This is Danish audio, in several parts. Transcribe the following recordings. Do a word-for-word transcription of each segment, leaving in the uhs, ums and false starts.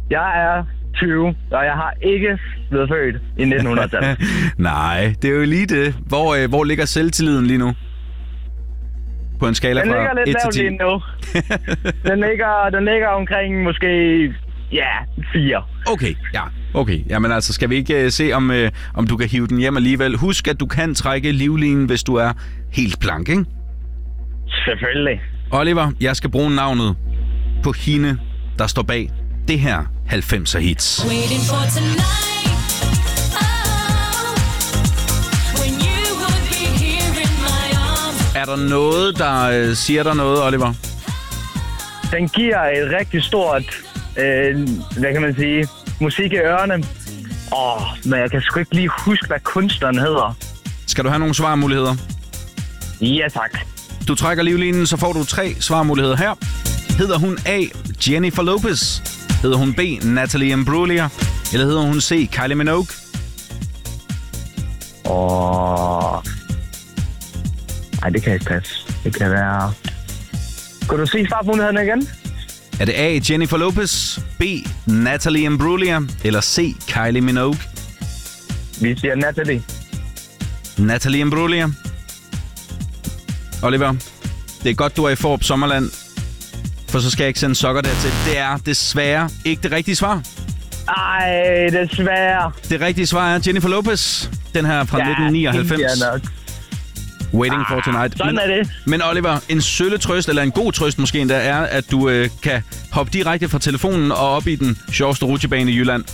Jeg er tyve, og jeg har ikke blevet født i nitten hundrede-tallet. Nej, det er jo lige det. Hvor, øh, hvor ligger selvtilliden lige nu? På en skala den fra ligger lidt et til lavt ti? lige nu. den, ligger, den ligger omkring måske, ja, fire. Okay, ja. Okay, jamen altså, skal vi ikke uh, se, om, uh, om du kan hive den hjem alligevel? Husk, at du kan trække livlinen, hvis du er helt blank, ikke? Selvfølgelig. Oliver, jeg skal bruge navnet på hende, der står bag det her halvfemser hits. Er der noget, der øh, siger dig noget, Oliver? Den giver et rigtig stort, øh, hvad kan man sige, musik i ørerne. Åh, men jeg kan sgu ikke lige huske, hvad kunstneren hedder. Skal du have nogle svarmuligheder? Ja, tak. Du trækker livlinen, så får du tre svarmuligheder her. Hedder hun A. Jennifer Lopez? Hedder hun B. Natalie Imbruglia? Eller hedder hun C. Kylie Minogue? Åh... Nej, det kan ikke passe. Det kan være... Kunne du se svarmulighederne igen? Er det A. Jennifer Lopez, B. Natalie Imbruglia eller C. Kylie Minogue? Vi siger Natalie. Natalie Imbruglia. Oliver, det er godt, du er i Fårup Sommerland, for så skal jeg ikke sende sokker dertil. Det er desværre ikke det rigtige svar. Ej, desværre. Det rigtige svar er Jennifer Lopez. Den her fra ja, nitten nioghalvfems. Nok. Waiting ah, for Tonight. Sådan men, er det. Men Oliver, en sølle trøst, eller en god trøst måske endda, er, at du øh, kan hoppe direkte fra telefonen og op i den sjoveste rutsjebane i Jylland.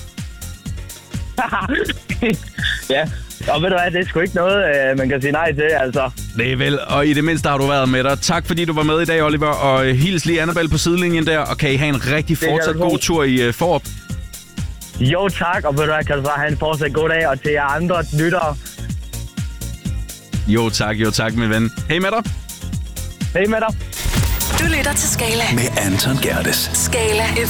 Ja, og ved du hvad, det er sgu ikke noget, øh, man kan sige nej til, altså. Det er vel, og i det mindste har du været med dig. Tak fordi du var med i dag, Oliver, og hils lige Annabelle på sidelinjen der, og kan I have en rigtig fortsat god tur i uh, Fårup. Jo tak, og ved du hvad, kan du så have en fortsat god dag, og til jer andre lyttere. Jo tak, jo tak, min ven. Hej med dig. Hej med dig. Du lytter til Skala med Anton Gerdes. Skala